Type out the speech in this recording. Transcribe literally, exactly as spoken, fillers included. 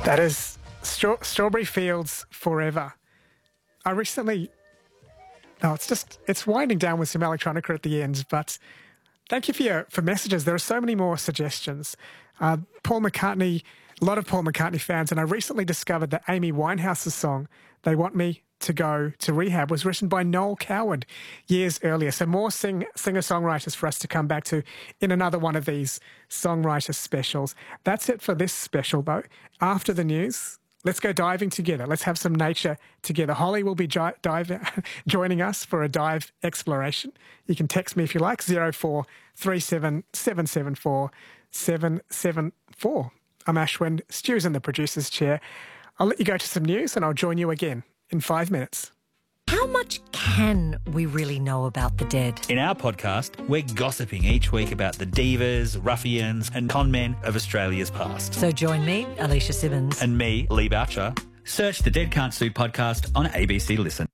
That is Straw- Strawberry Fields Forever. I recently... No, it's just, it's winding down with some electronica at the end, but thank you for your, for messages. There are so many more suggestions. Uh, Paul McCartney, a lot of Paul McCartney fans, and I recently discovered that Amy Winehouse's song, They Want Me to Go to Rehab, was written by Noel Coward years earlier. So more sing, singer-songwriters for us to come back to in another one of these songwriter specials. That's it for this special, though. After the news, let's go diving together. Let's have some nature together. Holly will be gi- dive- joining us for a dive exploration. You can text me if you like, zero four three seven seven seven four seven seven four. I'm Ashwin, Stu's in the producer's chair. I'll let you go to some news and I'll join you again in five minutes. How much can we really know about the dead? In our podcast, we're gossiping each week about the divas, ruffians and con men of Australia's past. So join me, Alicia Simmons. And me, Lee Boucher. Search the Dead Can't Sue podcast on A B C Listen.